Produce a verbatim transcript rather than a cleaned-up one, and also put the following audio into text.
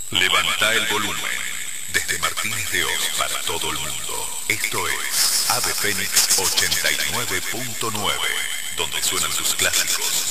Levanta el volumen. Desde Martínez de Oz para todo el mundo. Esto es Ave Fénix ochenta y nueve punto nueve, donde suenan sus clásicos